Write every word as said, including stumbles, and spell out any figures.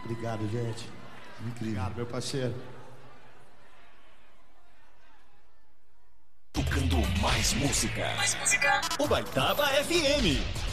Obrigado, gente. Incrível. Obrigado, meu parceiro. Tocando mais música. Mais música. Ubaitaba F M.